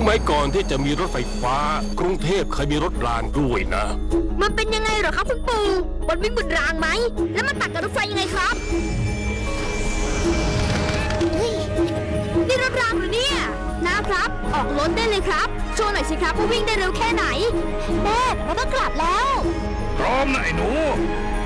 มัยก่อนที่จะมีรถไฟฟ้ากรุงเทพเคยมีรถรางด้วยนะมันเป็นยังไงเหรอครับคุณปู่มันวิ่งบนรางไหมแล้วมันตัดกับรถไฟยังไงครับนี่รถรางหรือเนี่ยนะครับออกรถได้เลยครับโชว์หน่อยสิครับว่าวิ่งได้เร็วแค่ไหนแม่เราต้องกลับแล้วพร้อมนะไอ้หนู